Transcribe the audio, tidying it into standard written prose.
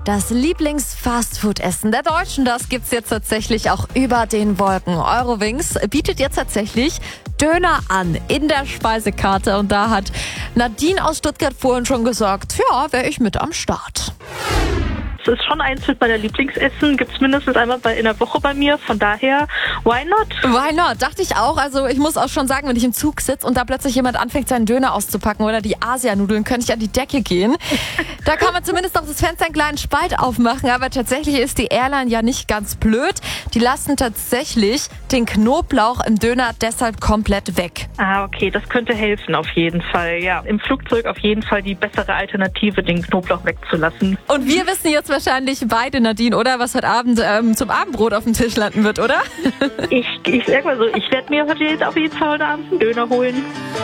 Das Lieblings-Fastfood-Essen der Deutschen, das gibt's jetzt tatsächlich auch über den Wolken. Eurowings bietet jetzt tatsächlich Döner an in der Speisekarte. Und da hat Nadine aus Stuttgart vorhin schon gesagt, ja, wäre ich mit am Start. Es ist schon eins mit meiner Lieblingsessen, gibt's mindestens einmal in der Woche bei mir, von daher, why not? Why not? Dachte ich auch. Also ich muss auch schon sagen, wenn ich im Zug sitze und da plötzlich jemand anfängt, seinen Döner auszupacken oder die Asianudeln, könnte ich an die Decke gehen. Da kann man zumindest noch das Fenster einen kleinen Spalt aufmachen, aber tatsächlich ist die Airline ja nicht ganz blöd. Die lassen tatsächlich den Knoblauch im Döner deshalb komplett weg. Ah, okay, das könnte helfen auf jeden Fall, ja. Im Flugzeug auf jeden Fall die bessere Alternative, den Knoblauch wegzulassen. Und wir wissen jetzt wahrscheinlich beide, Nadine, oder? Was heute Abend zum Abendbrot auf dem Tisch landen wird, oder? Ich sag mal so, ich werde mir heute jetzt auf jeden Fall heute Abend einen Döner holen.